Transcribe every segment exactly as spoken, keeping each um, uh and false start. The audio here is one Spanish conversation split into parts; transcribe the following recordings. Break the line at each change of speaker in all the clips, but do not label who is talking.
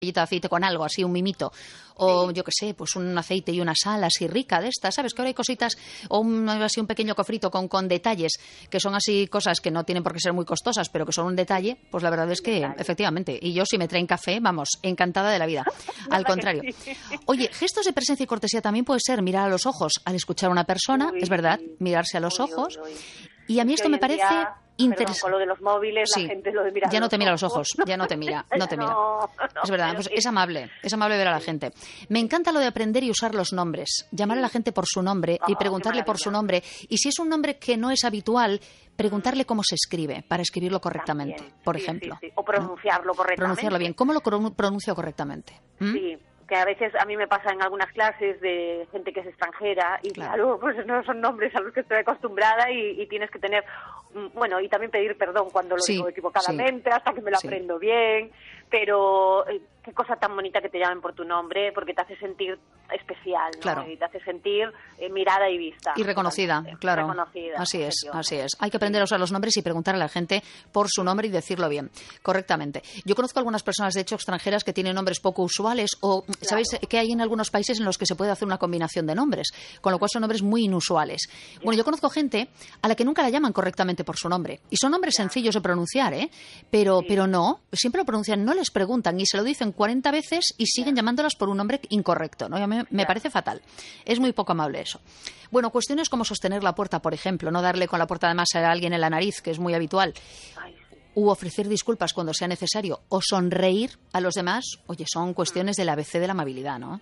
de aceite con algo, así un mimito, o sí. yo qué sé, pues un aceite y una sal así rica de estas, ¿sabes? Que ahora hay cositas, o un, así un pequeño cofrito con, con detalles, que son así cosas que no tienen por qué ser muy costosas, pero que son un detalle, pues la verdad es que, efectivamente, y yo si me traen café, vamos, encantada de la vida. Al contrario. Sí. Oye, gestos de presencia y cortesía también puede ser mirar a los ojos al escuchar a una persona, uy, es verdad, mirarse a los uy, ojos, uy, uy. Y a mí esto me parece interesante.
Con lo de los móviles,
sí.
la gente lo de mirar
ya no te mira
ojos.
los ojos, ya no te mira, no te mira.
no, no,
es verdad, pues es amable, es amable ver a la gente. Me encanta lo de aprender y usar los nombres, llamar a la gente por su nombre oh, y preguntarle por su nombre. Y si es un nombre que no es habitual, preguntarle cómo se escribe, para escribirlo correctamente, también. por
sí,
ejemplo.
Sí, sí. O pronunciarlo
¿no?
correctamente.
Pronunciarlo bien. ¿Cómo lo pronuncio correctamente? ¿Mm?
Sí. Que a veces a mí me pasa en algunas clases de gente que es extranjera y claro, claro pues no son nombres a los que estoy acostumbrada y, y tienes que tener, bueno, y también pedir perdón cuando lo sí, digo equivocadamente, sí. hasta que me lo sí. aprendo bien, pero eh, qué cosa tan bonita que te llamen por tu nombre, porque te hace sentir especial, ¿no?
Claro.
Y te hace sentir eh, mirada y vista.
Y reconocida, claro.
Reconocida,
así es, así es. Hay que aprender a usar los nombres y preguntar a la gente por su nombre y decirlo bien, correctamente. Yo conozco algunas personas, de hecho, extranjeras que tienen nombres poco usuales o, claro. ¿sabéis que hay en algunos países en los que se puede hacer una combinación de nombres? Con lo cual son nombres muy inusuales. Ya. Bueno, yo conozco gente a la que nunca la llaman correctamente por su nombre. Y son nombres ya. sencillos de pronunciar, ¿eh? Pero, sí. pero no, siempre lo pronuncian, no les preguntan y se lo dicen cuarenta veces y siguen ya. llamándolas por un nombre incorrecto, ¿no? Y a mí me parece fatal. Es muy poco amable eso. Bueno, cuestiones como sostener la puerta, por ejemplo, no darle con la puerta además a alguien en la nariz, que es muy habitual. Ay. U ofrecer disculpas cuando sea necesario, o sonreír a los demás, oye, son cuestiones del A B C de la amabilidad, ¿no?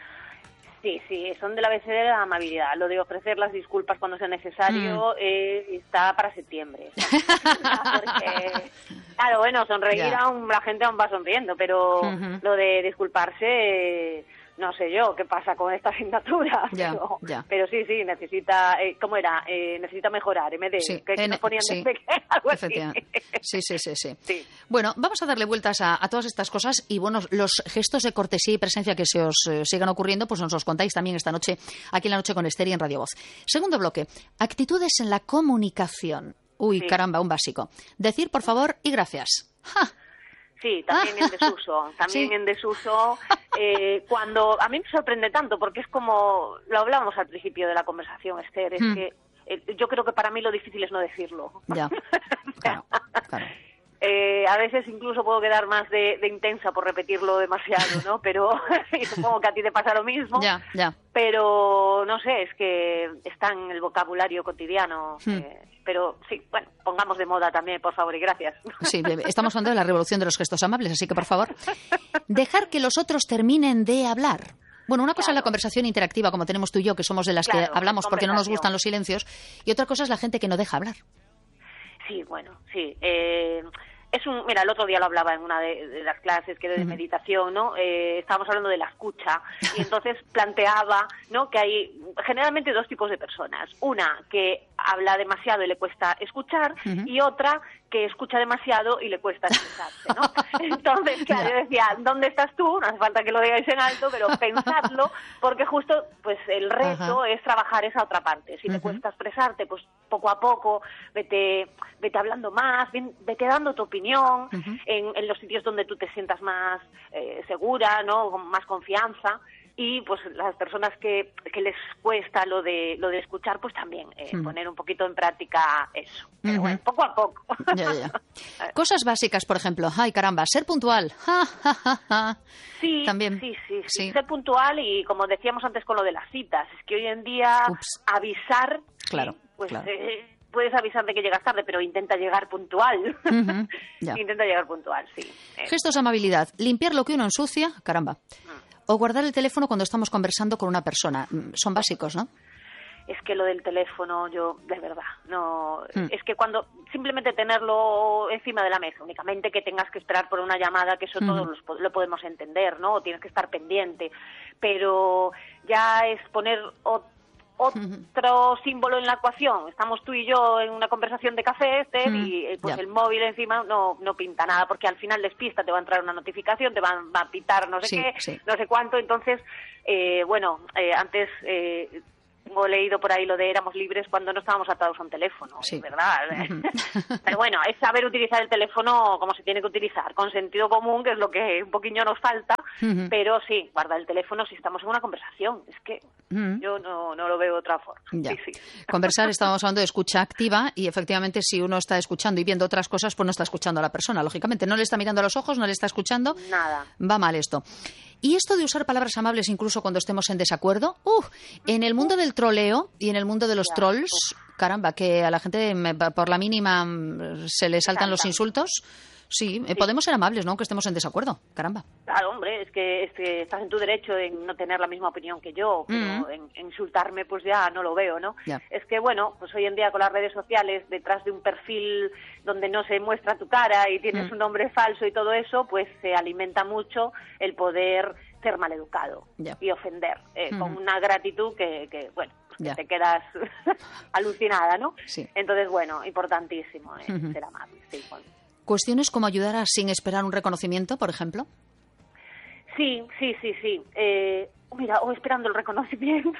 Sí, sí, son del A B C de la amabilidad. Lo de ofrecer las disculpas cuando sea necesario mm. eh, está para septiembre. Porque, claro, bueno, sonreír yeah. aún la gente aún va sonriendo, pero uh-huh. lo de disculparse... Eh, no sé yo qué pasa con esta asignatura,
ya,
pero,
ya.
pero sí, sí, necesita, eh, ¿cómo era? Eh, necesita mejorar, en vez de
sí,
que, que
en,
nos ponían
sí,
de pequeño, algo así.
Sí, sí, sí, sí,
sí.
Bueno, vamos a darle vueltas a, a todas estas cosas y, bueno, los gestos de cortesía y presencia que se os eh, sigan ocurriendo, pues nos los contáis también esta noche, aquí en La Noche con Esther y en Radio Voz. Segundo bloque, actitudes en la comunicación. Uy, sí. caramba, un básico. Decir por favor y gracias. ¡Ja!
Sí, también en desuso, también sí. en desuso, eh, cuando a mí me sorprende tanto, porque es como, lo hablábamos al principio de la conversación, Esther, es hmm. que eh, yo creo que para mí lo difícil es no decirlo.
Ya, claro, claro.
Eh, a veces incluso puedo quedar más de, de intensa por repetirlo demasiado, ¿no? Pero y supongo que a ti te pasa lo mismo.
Ya, ya.
Pero no sé, es que está en el vocabulario cotidiano. Hmm. Eh, pero sí, bueno, pongamos de moda también, por favor, y gracias.
Sí, estamos hablando de la revolución de los gestos amables, así que por favor, dejar que los otros terminen de hablar. Bueno, una cosa claro. es la conversación interactiva, como tenemos tú y yo, que somos de las claro, que hablamos porque no nos gustan los silencios, y otra cosa es la gente que no deja hablar.
Sí, bueno, sí. Eh, es un, mira, el otro día lo hablaba en una de, de las clases que de uh-huh. meditación, ¿no? Eh, estábamos hablando de la escucha y entonces planteaba, ¿no? Que hay generalmente dos tipos de personas. Una que habla demasiado y le cuesta escuchar uh-huh. y otra que escucha demasiado y le cuesta expresarse, ¿no? Entonces, claro, yo decía, ¿dónde estás tú? No hace falta que lo digáis en alto, pero pensadlo, porque justo, pues, el reto uh-huh. es trabajar esa otra parte. Si uh-huh. te cuesta expresarte, pues, poco a poco, vete, vete hablando más, vete dando tu opinión uh-huh. en, en los sitios donde tú te sientas más eh, segura, ¿no? Con más confianza. Y pues las personas que, que les cuesta lo de lo de escuchar, pues también eh, mm. poner un poquito en práctica eso. Pero uh-huh. bueno, poco a poco.
Ya, ya. Cosas básicas, por ejemplo. Ay, caramba, ser puntual. Ja, ja, ja, ja.
Sí,
también.
Sí, sí, sí, sí. Ser puntual y como decíamos antes con lo de las citas, es que hoy en día Ups. avisar,
claro,
pues
claro.
Eh, puedes avisar de que llegas tarde, pero intenta llegar puntual. Uh-huh. Intenta llegar puntual, sí.
Gestos de amabilidad. Limpiar lo que uno ensucia, caramba. Mm. O guardar el teléfono cuando estamos conversando con una persona. Son básicos, ¿no?
Es que lo del teléfono, yo, de verdad, no... Mm. Es que cuando simplemente tenerlo encima de la mesa, únicamente que tengas que esperar por una llamada, que eso mm. todos lo, lo podemos entender, ¿no? Tienes que estar pendiente. Pero ya es poner... otro símbolo en la ecuación. Estamos tú y yo en una conversación de café, Esther, mm, y pues yeah. el móvil encima no no pinta nada, porque al final despista, te va a entrar una notificación, te va, va a pitar no sé
sí,
qué,
sí.
no sé cuánto. Entonces, eh, bueno, eh, antes... Eh, Tengo leído por ahí lo de éramos libres cuando no estábamos atados a un teléfono,
sí.
¿verdad? Uh-huh. Pero bueno, es saber utilizar el teléfono como se tiene que utilizar, con sentido común, que es lo que un poquillo nos falta, uh-huh. pero sí, guarda el teléfono si estamos en una conversación. Es que uh-huh. yo no, no lo veo de otra forma.
Ya.
Sí, sí.
Conversar, estábamos hablando de escucha activa y efectivamente si uno está escuchando y viendo otras cosas, pues no está escuchando a la persona, lógicamente. No le está mirando a los ojos, no le está escuchando.
Nada.
Va mal esto. Y esto de usar palabras amables incluso cuando estemos en desacuerdo, uh, en el mundo del troleo y en el mundo de los trolls, caramba, que a la gente por la mínima se le saltan los insultos. Sí, sí, podemos ser amables, ¿no? Aunque estemos en desacuerdo, caramba.
Claro, hombre, es que, es que estás en tu derecho en no tener la misma opinión que yo, pero mm. en, en insultarme pues ya no lo veo, ¿no?
Ya.
Es que, bueno, pues hoy en día con las redes sociales, detrás de un perfil donde no se muestra tu cara y tienes mm. un nombre falso y todo eso, pues se alimenta mucho el poder ser maleducado
ya.
y ofender, eh, mm. con una gratitud que, que bueno, pues que
ya.
te quedas alucinada, ¿no?
Sí.
Entonces, bueno, importantísimo eh, mm-hmm. ser amable, sí, bueno.
¿Cuestiones como ayudar a sin esperar un reconocimiento, por ejemplo?
Sí, sí, sí, sí. Eh, mira, o esperando el reconocimiento.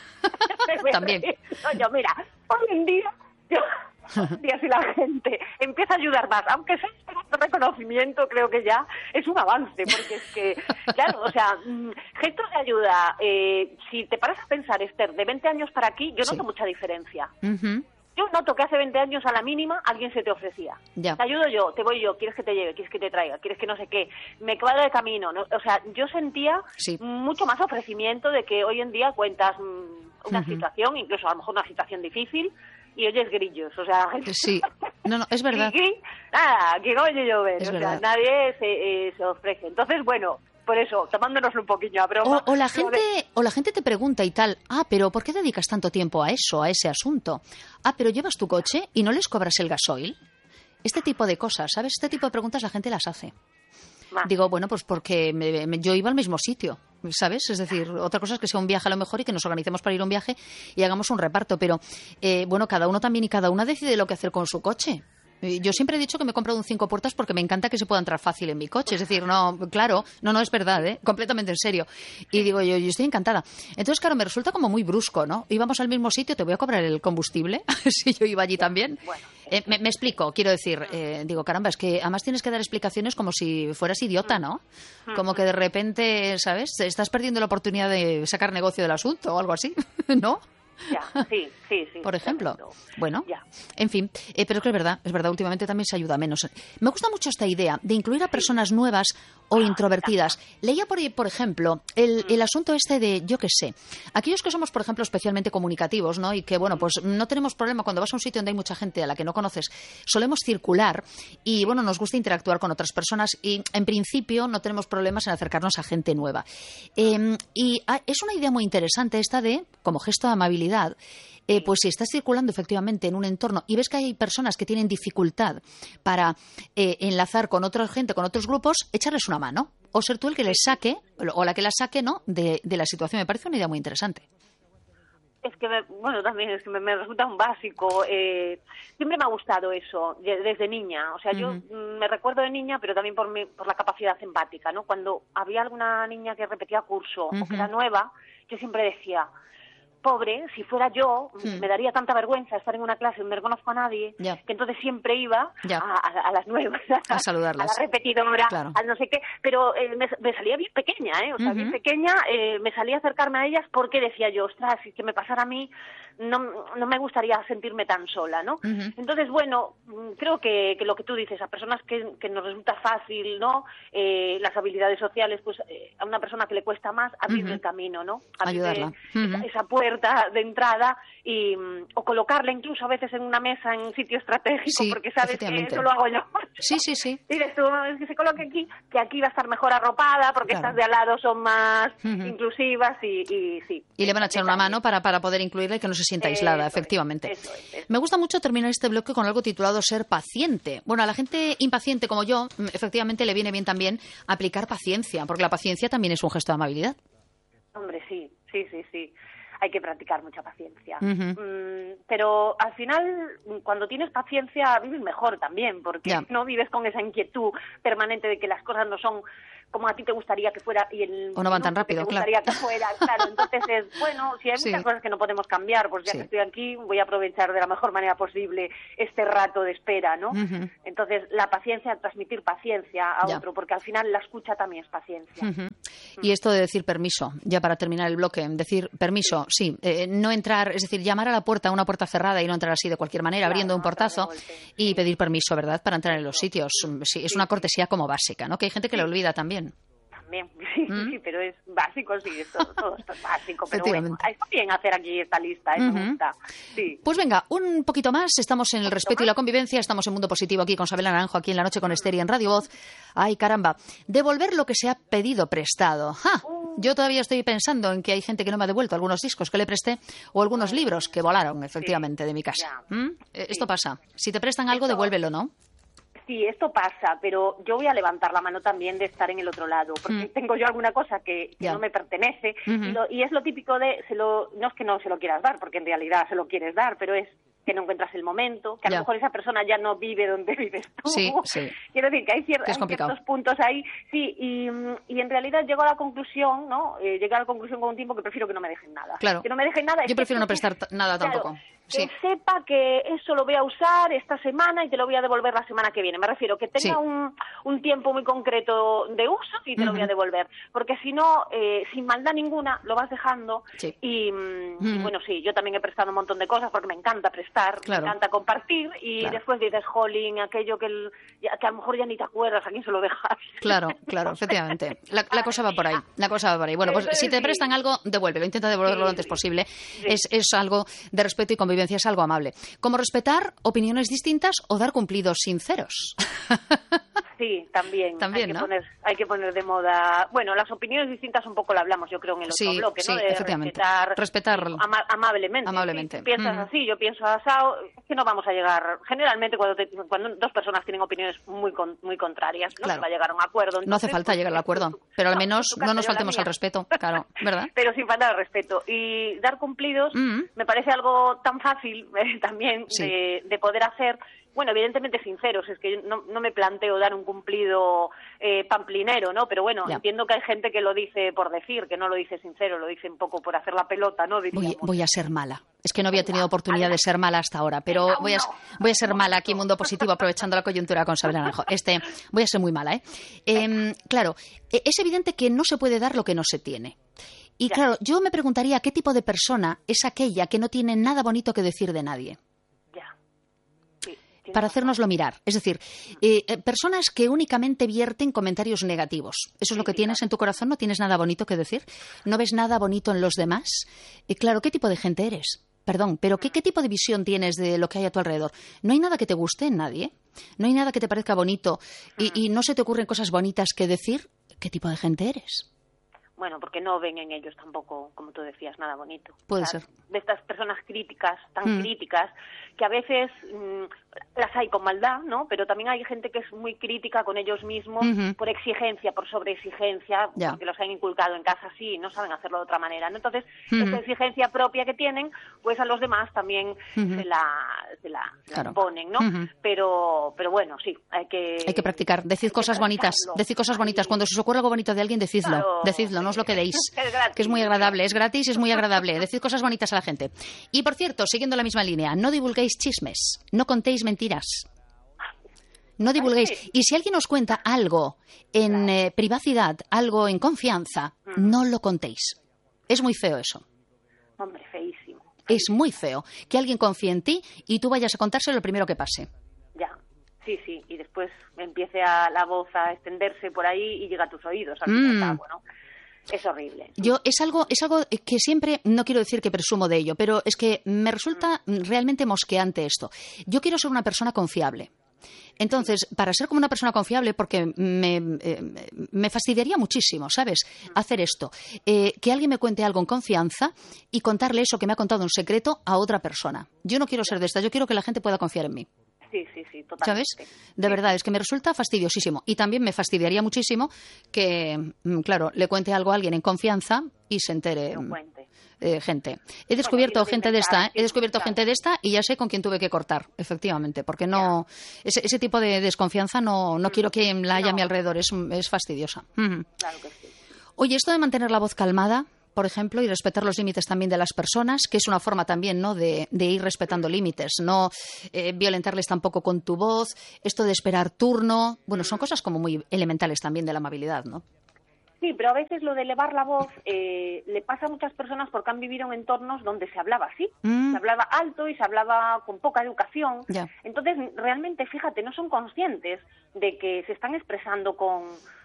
También.
No, yo, mira, hoy en día, yo, hoy en día si la gente empieza a ayudar más, aunque sea esperando reconocimiento, creo que ya es un avance, porque es que, claro, o sea, gestos de ayuda, eh, si te paras a pensar, Esther, de veinte años para aquí, yo noto sí. mucha diferencia.
Uh-huh.
Yo noto que hace veinte años a la mínima alguien se te ofrecía.
Ya.
Te ayudo yo, te voy yo, quieres que te lleve, quieres que te traiga, quieres que no sé qué, me cuadra de camino, ¿no? O sea, yo sentía
sí.
mucho más ofrecimiento de que hoy en día cuentas mmm, una uh-huh. situación, incluso a lo mejor una situación difícil, y oyes grillos, o sea...
Sí, no, no, es verdad.
Aquí, nada, aquí no oye llover,
es
o
verdad.
sea, nadie se, eh, se ofrece. Entonces, bueno... Por eso, tomándonoslo un poquillo a broma.
O, o, la gente, de... o la gente te pregunta y tal, ah, pero ¿por qué dedicas tanto tiempo a eso, a ese asunto? Ah, pero llevas tu coche y no les cobras el gasoil. Este tipo de cosas, ¿sabes? Este tipo de preguntas la gente las hace.
Más.
Digo, bueno, pues porque me, me, yo iba al mismo sitio, ¿sabes? Es decir, otra cosa es que sea un viaje a lo mejor y que nos organicemos para ir a un viaje y hagamos un reparto, pero eh, bueno, cada uno también y cada una decide lo que hacer con su coche. Yo siempre he dicho que me he comprado un cinco puertas porque me encanta que se pueda entrar fácil en mi coche. Es decir, no, claro, no, no es verdad, ¿eh? Completamente en serio. Y digo, yo, yo estoy encantada. Entonces, claro, me resulta como muy brusco, ¿no? Íbamos al mismo sitio, te voy a cobrar el combustible, si yo iba allí también.
Bueno,
eh, me, me explico, quiero decir, eh, digo, caramba, es que además tienes que dar explicaciones como si fueras idiota, ¿no? Como que de repente, ¿sabes? Estás perdiendo la oportunidad de sacar negocio del asunto o algo así, ¿no?
Ya, sí, sí, sí.
Por ejemplo. Bueno,
ya.
En fin, eh, pero es que es verdad, es verdad, últimamente también se ayuda menos. Me gusta mucho esta idea de incluir a personas nuevas o introvertidas. Leía por ahí, por ejemplo, el, el asunto este de, yo qué sé, aquellos que somos, por ejemplo, especialmente comunicativos, ¿no? Y que, bueno, pues no tenemos problema cuando vas a un sitio donde hay mucha gente a la que no conoces, solemos circular y, bueno, nos gusta interactuar con otras personas y, en principio, no tenemos problemas en acercarnos a gente nueva. Eh, y ah, es una idea muy interesante esta de, como gesto de amabilidad, Eh, pues si estás circulando efectivamente en un entorno y ves que hay personas que tienen dificultad para eh, enlazar con otra gente, con otros grupos, echarles una mano. O ser tú el que les saque, o la que la saque, ¿no?, de, de la situación. Me parece una idea muy interesante.
Es que, me, bueno, también es que me, me resulta un básico. Eh, siempre me ha gustado eso, desde niña. O sea, uh-huh. yo me recuerdo de niña, pero también por, mi, por la capacidad empática, ¿no? Cuando había alguna niña que repetía curso uh-huh. o que era nueva, yo siempre decía... Pobre, si fuera yo, hmm. me daría tanta vergüenza estar en una clase donde no conozco a nadie,
ya.
que entonces siempre iba a, a, a las nuevas,
a saludarlas,
a la repetidora,
claro.
al no sé qué, pero eh, me, me salía bien pequeña, ¿eh? O sea, uh-huh. bien pequeña, eh, me salía a acercarme a ellas porque decía yo, ostras, si que me pasara a mí, no, no me gustaría sentirme tan sola, ¿no? Uh-huh. Entonces, bueno, creo que, que lo que tú dices, a personas que, que nos resulta fácil, ¿no? Eh, las habilidades sociales, pues eh, a una persona que le cuesta más, abrir uh-huh. el camino, ¿no? Abrir
ayudarla.
Uh-huh. esa, esa puerta de entrada y o colocarla incluso a veces en una mesa en un sitio estratégico,
sí,
porque sabes que eso lo hago yo.
Sí, sí, sí.
Y dices tú, es que se coloque aquí, que aquí va a estar mejor arropada, porque
claro.
estas de al lado son más
uh-huh.
inclusivas y, y sí.
Y le van a echar una mano para, para poder incluirla y que no se sienta aislada,
eso
efectivamente.
Es, eso es, eso.
Me gusta mucho terminar este bloque con algo titulado Ser paciente. Bueno, a la gente impaciente como yo, efectivamente le viene bien también aplicar paciencia, porque la paciencia también es un gesto de amabilidad.
Hombre, sí, sí, sí, sí. Hay que practicar mucha paciencia.
Uh-huh.
Mm, pero al final, cuando tienes paciencia, vives mejor también, porque yeah. no vives con esa inquietud permanente de que las cosas no son como a ti te gustaría que fuera y el
o no van tan
minuto que
rápido,
te
claro.
gustaría que fuera, claro. Entonces es, bueno, si hay
Sí.
muchas cosas que no podemos cambiar, pues ya
Sí.
que estoy aquí voy a aprovechar de la mejor manera posible este rato de espera, ¿no?
Uh-huh.
Entonces la paciencia, transmitir paciencia a
Ya.
otro, porque al final la escucha también es paciencia.
Uh-huh. Y esto de decir permiso, ya para terminar el bloque, decir permiso, sí, eh, no entrar, es decir, llamar a la puerta, a una puerta cerrada y no entrar así de cualquier manera,
Claro,
abriendo un
no entrar de
portazo
golpe,
y
sí.
pedir permiso, ¿verdad?, para entrar en los sitios. Sí, es
Sí,
una
sí.
cortesía como básica, ¿no? Que hay gente que lo olvida también.
También, sí,
¿Mm?
sí, pero es básico, sí, esto, todo esto es básico, pero bueno,
Efectivamente.
está bien hacer aquí esta lista, ¿eh?
Ujú.
Me gusta, sí.
Pues venga, un poquito más. Estamos en el respeto y la convivencia. Estamos en Mundo Positivo aquí con Sabela Naranjo, aquí en La Noche con Esther y en Radio Voz. Ay, caramba. Devolver lo que se ha pedido prestado. ¡Ja! Yo todavía estoy pensando en que hay gente que no me ha devuelto algunos discos que le presté o algunos libros que volaron, efectivamente, de mi casa.
Ya.
¿Mm? Eh, Esto
Sí.
pasa. Si te prestan algo,
Esto-
devuélvelo, ¿no?
Sí, esto pasa, pero yo voy a levantar la mano también de estar en el otro lado, porque
Mm.
tengo yo alguna cosa que, que
Ya.
no me pertenece,
Ujú.
y, lo- y es lo típico de, se lo, no es que no se lo quieras dar, porque en realidad se lo quieres dar, pero es que no encuentras el momento, que a
Ya.
lo mejor esa persona ya no vive donde vives tú.
Sí, sí.
Quiero decir que hay, cier-
Que es
hay
complicado.
ciertos puntos ahí, sí, y, mm, y en realidad llego a la conclusión, ¿no? Eh, llegué a la conclusión con un tiempo que prefiero que no me dejen nada.
Claro.
Que no me dejen nada.
Yo prefiero no
excepto que-
prestar t- nada
claro,
tampoco.
que
Sí.
sepa que eso lo voy a usar esta semana y te lo voy a devolver la semana que viene. Me refiero que tenga
Sí.
un, un tiempo muy concreto de uso y te lo voy a
Ujú.
devolver. Porque si no, eh, sin maldad ninguna, lo vas dejando.
Sí.
Y, mm, y
Ujú.
bueno, sí, yo también he prestado un montón de cosas porque me encanta prestar,
Claro.
me encanta compartir. Y
Claro.
después dices, jolín, aquello que, el- ya- que a lo mejor ya ni te acuerdas a quién se lo dejas.
Claro, claro, efectivamente. La, la cosa va por ahí. La cosa va por ahí. Bueno, pues si te
Sí.
prestan algo, devuélvelo. Intenta devolverlo lo
Sí.
antes posible. Es, es algo de respeto y convivencia, es algo amable. Como respetar opiniones distintas o dar cumplidos sinceros.
Sí, también.
También,
hay que
¿no?
poner, hay que poner de moda. Bueno, las opiniones distintas un poco lo hablamos, yo creo, en el otro
Sí,
bloque, ¿no?
sí,
De
efectivamente.
respetar,
Respetar
ama- amablemente.
amablemente.
Si piensas
Ujú.
así, yo pienso asado, es que no vamos a llegar. Generalmente, cuando, te- cuando dos personas tienen opiniones muy con- muy contrarias, no
Claro.
se va a llegar a un acuerdo.
No hace
Entonces,
falta
pues,
llegar al
tú-
acuerdo,
tú-
pero al
no,
menos
en tu
no
casa,
nos
yo la
faltemos al
mía.
respeto. Claro, ¿verdad?
Pero sin faltar al respeto. Y dar cumplidos
Mm.
me parece algo tan fácil eh, también
Sí.
de, de poder hacer. Bueno, evidentemente sinceros, es que yo no, no me planteo dar un cumplido eh, pamplinero, ¿no? Pero bueno,
Ya.
entiendo que hay gente que lo dice por decir, que no lo dice sincero, lo dice un poco por hacer la pelota, ¿no?
Voy,
Diríamos.
voy a ser mala. Es que no había
Venga,
tenido oportunidad de
adelante.
ser mala hasta ahora, pero
Venga,
voy a,
uno.
voy a ser mala aquí en Mundo Positivo, aprovechando la coyuntura con Sabela Naranjo. Este, voy a ser muy mala, ¿eh? Em, claro, e- es evidente que no se puede dar lo que no se tiene. Y
Ya.
claro, yo me preguntaría qué tipo de persona es aquella que no tiene nada bonito que decir de nadie.
Ya. Sí, tienes
Para
razón.
hacérnoslo mirar. Es decir, eh, eh, personas que únicamente vierten comentarios negativos. ¿Eso es lo
Sí,
que
sí,
tienes
claro.
en tu corazón? ¿No tienes nada bonito que decir? ¿No ves nada bonito en los demás? Y claro, ¿qué tipo de gente eres? Perdón, pero ¿qué, ¿qué tipo de visión tienes de lo que hay a tu alrededor? No hay nada que te guste en nadie. No hay nada que te parezca bonito. Y, y no se te ocurren cosas bonitas que decir. ¿Qué tipo de gente eres?
Bueno, porque no ven en ellos tampoco, como tú decías, nada bonito.
Puede
O sea,
ser.
De estas personas críticas, tan
Mm.
críticas, que a veces mm, las hay con maldad, ¿no? Pero también hay gente que es muy crítica con ellos mismos
Ujú.
por exigencia, por sobreexigencia,
Ya.
porque los han inculcado en casa así, no saben hacerlo de otra manera, ¿no? Entonces,
Ujú.
esa exigencia propia que tienen, pues a los demás también
Ujú.
se la, se la, se la
Claro.
imponen, ¿no?
Ujú.
Pero, pero bueno, sí, hay que...
Hay que practicar. Decid
hay que
cosas bonitas.
practicarlo.
Decid cosas bonitas.
Ay,
Cuando se os ocurra algo bonito de alguien, decidlo.
Claro.
Decidlo, no os lo quedéis.
Es gratis.
Que es muy agradable. Es gratis y es muy agradable. Decid cosas bonitas a la gente. Y por cierto, siguiendo la misma línea, no divulguéis chismes. No contéis mentiras. No divulguéis.
sí.
Y si alguien os cuenta algo en eh, privacidad, algo en confianza, no lo contéis. Es muy feo eso.
Hombre, feísimo.
Es muy feo que alguien confíe en ti y tú vayas a contárselo lo primero que pase.
Ya, sí, sí, y después empiece a la voz a extenderse por ahí y llega a tus oídos, al fin y
Mm.
al cabo, ¿no? Es horrible.
Yo es algo, es algo que siempre, no quiero decir que presumo de ello, pero es que me resulta realmente mosqueante esto. Yo quiero ser una persona confiable. Entonces, para ser como una persona confiable, porque me, eh, me fastidiaría muchísimo, ¿sabes? Hacer esto. Eh, que alguien me cuente algo en confianza y contarle eso que me ha contado en secreto a otra persona. Yo no quiero ser de esta, yo quiero que la gente pueda confiar en mí.
Sí, sí, sí,
¿Sabes?
totalmente.
De
Sí.
verdad, es que me resulta fastidiosísimo. Y también me fastidiaría muchísimo que, mm, claro, le cuente algo a alguien en confianza y se entere.
Que lo
mm,
cuente.
eh, gente. He descubierto
bueno,
gente de esta, ¿eh? he descubierto
claro.
gente de esta y ya sé con quién tuve que cortar, efectivamente, porque no ese, ese tipo de desconfianza no, no quiero que la haya
No.
a mi alrededor, es, es fastidiosa. Uh-huh.
Claro que sí.
Oye, esto de mantener la voz calmada, por ejemplo, y respetar los límites también de las personas, que es una forma también, ¿no?, de, de ir respetando límites, no eh, violentarles tampoco con tu voz, esto de esperar turno, bueno, son cosas como muy elementales también de la amabilidad, ¿no?
Sí, pero a veces lo de elevar la voz eh, le pasa a muchas personas porque han vivido en entornos donde se hablaba así,
Mm.
se hablaba alto y se hablaba con poca educación.
Ya.
Entonces, realmente, fíjate, no son conscientes de que se están expresando con...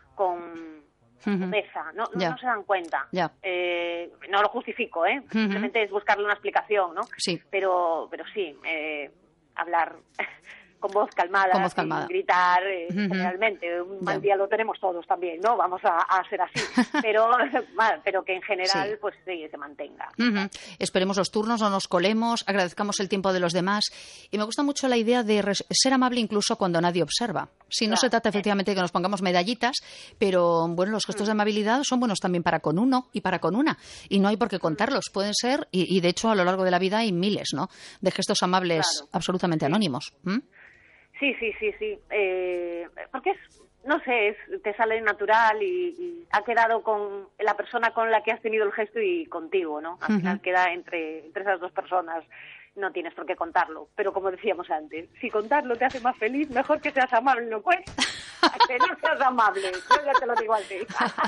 con
Ujú.
crudeza, no, no,
Ya.
no se dan cuenta.
Ya.
Eh, no lo justifico, ¿eh?
Ujú.
Simplemente es buscarle una explicación, ¿no?
Sí.
Pero, pero sí, eh, hablar con voz calmada,
Con voz
sin
calmada.
gritar, eh,
Ujú.
generalmente. Un
Ya.
mal día lo tenemos todos también, ¿no? Vamos a, a ser así. Pero, bueno, pero que en general,
Sí.
pues sí, se mantenga.
Ujú. Esperemos los turnos, no nos colemos, agradezcamos el tiempo de los demás. Y me gusta mucho la idea de res- ser amable incluso cuando nadie observa. Si no
Claro.
se trata efectivamente de que nos pongamos medallitas, pero bueno, los gestos de amabilidad son buenos también para con uno y para con una. Y no hay por qué contarlos. Pueden ser, y, y de hecho a lo largo de la vida hay miles, ¿no?, de gestos amables
Claro.
absolutamente anónimos. ¿Mm?
Sí, sí, sí, sí. Eh, porque es, no sé, es, te sale natural y, y ha quedado con la persona con la que has tenido el gesto y contigo, ¿no? Al
Ujú.
final queda entre, entre esas dos personas. No tienes por qué contarlo. Pero como decíamos antes, si contarlo te hace más feliz, mejor que seas amable, ¿no? Pues que no seas amable. Yo ya te lo digo así.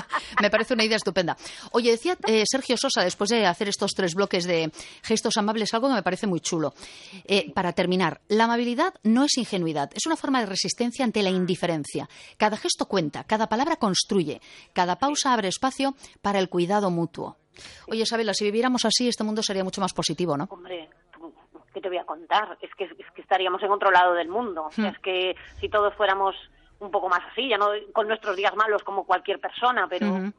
Me parece una idea estupenda. Oye, decía eh, Sergio Sosa, después de hacer estos tres bloques de gestos amables, algo que me parece muy chulo. Eh, para terminar, la amabilidad no es ingenuidad, es una forma de resistencia ante la indiferencia. Cada gesto cuenta, cada palabra construye, cada pausa abre espacio para el cuidado mutuo. Oye, Isabela, si viviéramos así, este mundo sería mucho más positivo, ¿no?
Hombre, ¿qué te voy a contar? Es que, es que estaríamos en otro lado del mundo. O sea,
Hmm.
es que si todos fuéramos un poco más así, ya no con nuestros días malos como cualquier persona, pero
Ujú.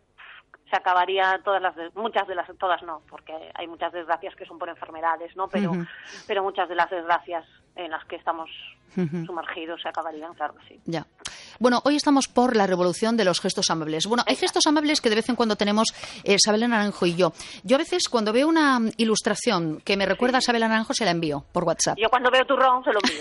se acabaría todas las, des- muchas de las, todas no, porque hay muchas desgracias que son por enfermedades, ¿no? Pero,
Ujú.
pero muchas de las desgracias en las que estamos
Ujú.
sumergidos se acabarían, claro que sí.
Ya. Bueno, hoy estamos por la revolución de los gestos amables. Bueno, hay gestos amables que de vez en cuando tenemos eh, Sabela Naranjo y yo. Yo a veces cuando veo una ilustración que me recuerda a Sabela Naranjo se la envío por WhatsApp.
Yo cuando veo turrón se lo envío.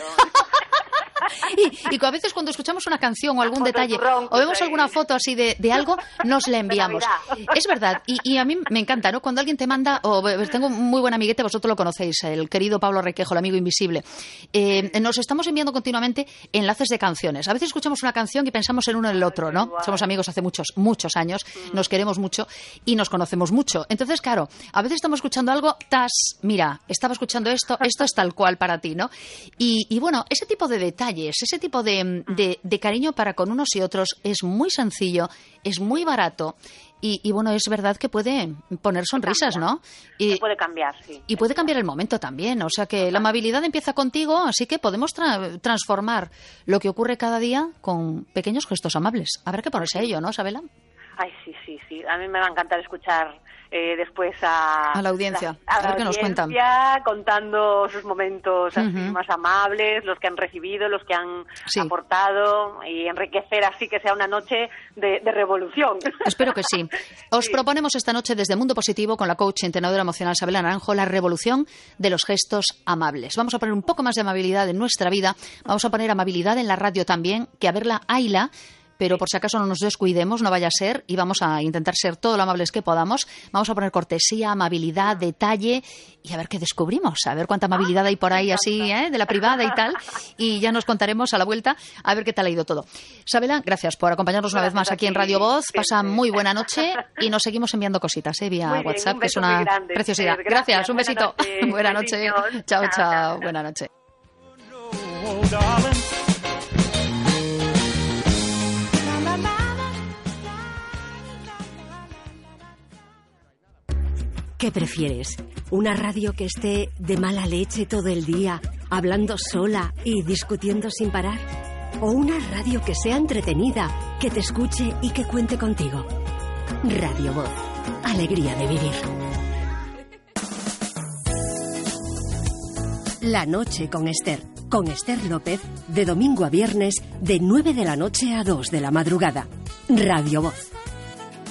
Y, y a veces cuando escuchamos una canción o algún
Foto de
detalle
turrón,
o vemos
sí.
alguna foto así de, de algo, nos la enviamos.
Navidad.
Es verdad. Y, y a mí me encanta, ¿no? Cuando alguien te manda, o tengo un muy buen amiguete, vosotros lo conocéis, el querido Pablo Requejo, el amigo invisible. Eh, nos estamos enviando continuamente enlaces de canciones. A veces escuchamos una canción y pensamos en uno en el otro, ¿no?
igual.
Somos amigos hace muchos, muchos años, nos queremos mucho y nos conocemos mucho. Entonces, claro, a veces estamos escuchando algo, tas, mira, estaba escuchando esto, esto es tal cual para ti, ¿no? Y, y bueno, ese tipo de detalles, ese tipo de, de, de cariño para con unos y otros es muy sencillo, es muy barato y, y bueno, es verdad que puede poner sonrisas, ¿no? Y,
Se puede cambiar, sí.
y puede cambiar el momento también, o sea que la amabilidad empieza contigo, así que podemos tra- transformar lo que ocurre cada día con pequeños gestos amables. Habrá que ponerse a ello, ¿no, Sabela?
Ay, sí, sí, sí. A mí me va a encantar escuchar eh, después a...
A la audiencia.
A,
A ver
la
qué nos cuentan.
audiencia, contando sus momentos así
Ujú.
más amables, los que han recibido, los que han
Sí.
aportado, y enriquecer así que sea una noche de, de revolución.
Espero que sí. Os
Sí.
proponemos esta noche desde Mundo Positivo con la coach entrenadora emocional Sabela Naranjo la revolución de los gestos amables. Vamos a poner un poco más de amabilidad en nuestra vida, vamos a poner amabilidad en la radio también, que a verla hayla, pero por si acaso no nos descuidemos, no vaya a ser, y vamos a intentar ser todo lo amables que podamos. Vamos a poner cortesía, amabilidad, detalle, y a ver qué descubrimos, a ver cuánta amabilidad hay por ahí así, ¿eh? De la privada y tal, y ya nos contaremos a la vuelta a ver qué tal ha ido todo. Sabela, gracias por acompañarnos una vez más
Gracias a
aquí en
ti,
Radio Voz. Pasa
siempre.
muy buena noche y nos seguimos enviando cositas, ¿eh? Vía
Muy bien,
WhatsApp,
un
que es
beso
una
muy grande,
preciosidad.
Esther.
Gracias,
Gracias,
un besito.
buena noche.
Buena noche.
Besitos.
Chao,
Chao,
chao.
chao.
Buena noche.
Oh, darling.
¿Qué prefieres? ¿Una radio que esté de mala leche todo el día, hablando sola y discutiendo sin parar? ¿O una radio que sea entretenida, que te escuche y que cuente contigo? Radio Voz. Alegría de vivir. La noche con Esther. Con Esther López, de domingo a viernes, de nueve de la noche a dos de la madrugada. Radio Voz.